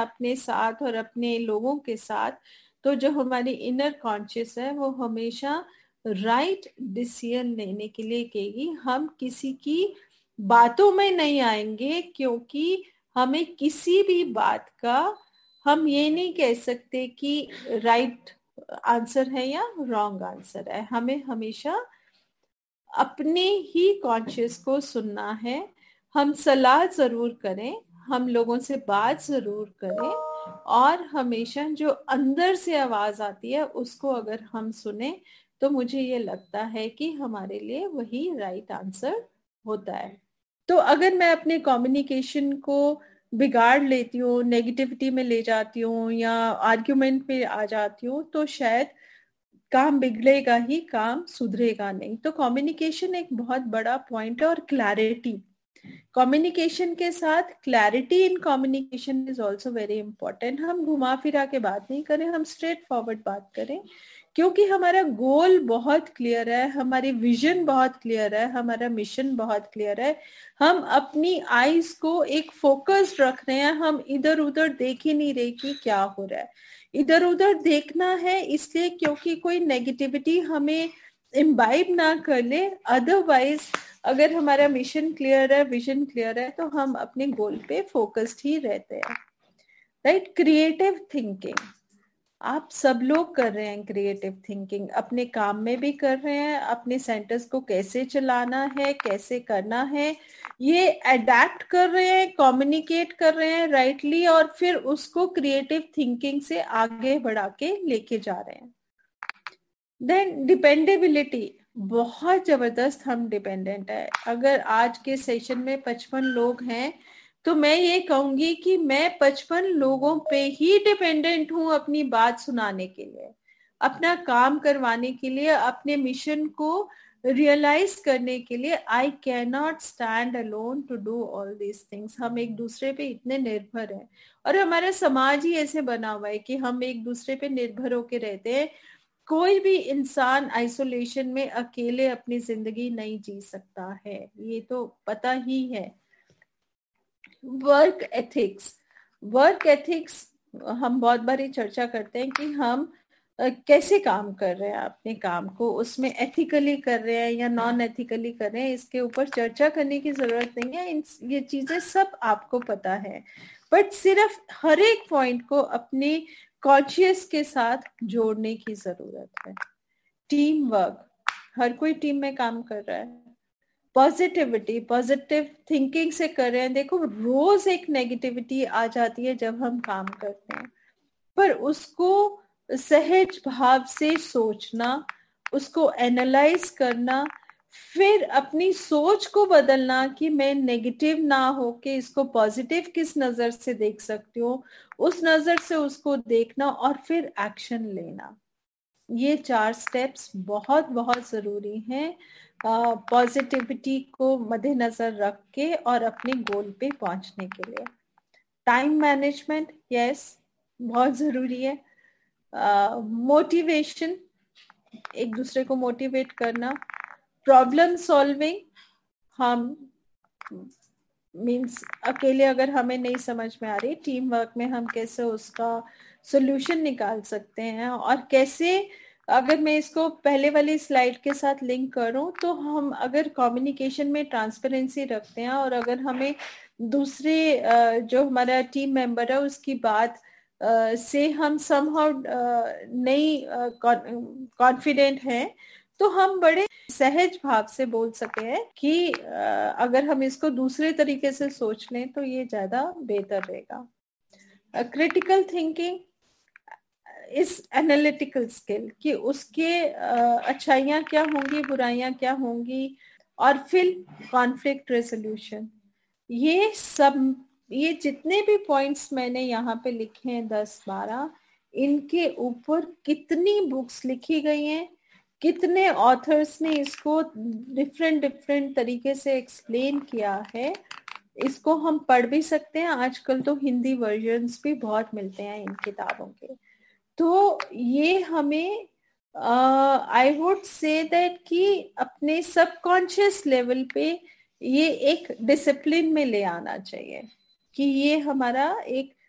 अपने साथ और अपने लोगों के साथ, तो जो हमारी इनर कॉन्शियस है वो हमेशा राइट डिसीजन लेने के लिए कहेगी। हम किसी की बातों में नहीं आएंगे, क्योंकि हमें किसी भी बात का हम ये नहीं कह सकते कि राइट आंसर है या रॉन्ग आंसर है। हमें हमेशा अपने ही कॉन्शियस को सुनना है। हम सलाह जरूर करें, हम लोगों से बात जरूर करें, और हमेशा जो अंदर से आवाज आती है उसको अगर हम सुने तो मुझे ये लगता है कि हमारे लिए वही राइट आंसर होता है। तो अगर मैं अपने कम्युनिकेशन को बिगाड़ लेती हूँ, नेगेटिविटी में ले जाती हूँ या आर्ग्यूमेंट में आ जाती हूँ, तो शायद काम बिगड़ेगा ही, काम सुधरेगा नहीं। तो कम्युनिकेशन एक बहुत बड़ा पॉइंट है। और क्लैरिटी, कम्युनिकेशन के साथ clarity in communication is also very important. हम घुमा फिरा के बात नहीं करें, हम स्ट्रेट फॉरवर्ड बात करें, क्योंकि हमारा गोल बहुत क्लियर है, हमारी विजन बहुत क्लियर है, हमारा मिशन बहुत क्लियर है। हम अपनी आईज को एक फोकस्ड रख रहे हैं, हम इधर उधर देख ही नहीं रहे कि क्या हो रहा है। इधर उधर देखना है इसलिए क्योंकि कोई नेगेटिविटी हमें इम्बाइब ना कर ले। अदरवाइज अगर हमारा मिशन क्लियर है, विजन क्लियर है, तो हम अपने गोल पे फोकस्ड ही रहते हैं। राइट। क्रिएटिव थिंकिंग आप सब लोग कर रहे हैं। क्रिएटिव थिंकिंग अपने काम में भी कर रहे हैं, अपने सेंटेंस को कैसे चलाना है, कैसे करना है, ये अडेप्ट कर रहे हैं, कम्युनिकेट कर रहे हैं राइटली, और फिर उसको क्रिएटिव थिंकिंग से आगे बढ़ा के लेके जा रहे हैं। देन डिपेंडेबिलिटी, बहुत जबरदस्त हम डिपेंडेंट है। अगर आज के सेशन में 55 लोग हैं तो मैं ये कहूंगी कि मैं 55 लोगों पे ही डिपेंडेंट हूं अपनी बात सुनाने के लिए, अपना काम करवाने के लिए, अपने मिशन को रियलाइज करने के लिए। I can not stand alone to do all these things. हम एक दूसरे पे इतने निर्भर हैं, और हमारा समाज ही ऐसे बना हुआ है कि हम एक दूसरे पे निर्भर होके रहते हैं। कोई भी इंसान आइसोलेशन में अकेले अपनी जिंदगी नहीं जी सकता है, ये तो पता ही है। वर्क एथिक्स, वर्क एथिक्स हम बहुत बारी चर्चा करते हैं कि हम कैसे काम कर रहे हैं अपने काम को, उसमें एथिकली कर रहे हैं या नॉन एथिकली कर रहे हैं, इसके ऊपर चर्चा करने की जरूरत नहीं है। ये चीजें सब आपको पता है, बट सिर्फ हर एक पॉइंट को अपने कॉन्शियस के साथ जोड़ने की जरूरत है। टीम वर्क, हर कोई टीम में काम कर रहा है। पॉजिटिविटी, पॉजिटिव थिंकिंग से कर रहे हैं। देखो रोज एक नेगेटिविटी आ जाती है जब हम काम करते हैं, पर उसको सहज भाव से सोचना, उसको एनालाइज करना, फिर अपनी सोच को बदलना कि मैं नेगेटिव ना होके इसको पॉजिटिव किस नजर से देख सकती हूँ, उस नजर से उसको देखना और फिर एक्शन लेना। ये 4 स्टेप्स बहुत बहुत जरूरी हैं पॉजिटिविटी को मद्देनजर रख के और अपने गोल पे पहुंचने के लिए। टाइम मैनेजमेंट, यस, बहुत जरूरी है। मोटिवेशन, एक दूसरे को मोटिवेट करना। प्रॉब्लम सॉल्विंग, हम मीन्स अकेले अगर हमें नहीं समझ में आ रही, टीम वर्क में हम कैसे उसका सॉल्यूशन निकाल सकते हैं, और कैसे, अगर मैं इसको पहले वाली स्लाइड के साथ लिंक करूं, तो हम अगर कम्युनिकेशन में ट्रांसपेरेंसी रखते हैं और अगर हमें दूसरे जो हमारा टीम मेंबर है उसकी बात से हम समहाउ नहीं कॉन्फिडेंट हैं, तो हम बड़े सहज भाव से बोल सके हैं कि अगर हम इसको दूसरे तरीके से सोच लें तो ये ज्यादा बेहतर रहेगा। क्रिटिकल थिंकिंग इस एनालिटिकल स्किल कि उसके अच्छाइयाँ क्या होंगी, बुराइयां क्या होंगी, और फिर कॉन्फ्लिक्ट रेजोल्यूशन। ये सब, ये जितने भी पॉइंट्स मैंने यहाँ पे लिखे हैं 10-12, इनके ऊपर कितनी बुक्स लिखी गई हैं, कितने ऑथर्स ने इसको डिफरेंट डिफरेंट तरीके से एक्सप्लेन किया है। इसको हम पढ़ भी सकते हैं, आजकल तो हिंदी वर्जन्स भी बहुत मिलते हैं इन किताबों के। तो ये हमें आई वुड से दैट कि अपने सबकॉन्शियस लेवल पे ये एक डिसिप्लिन में ले आना चाहिए कि ये हमारा एक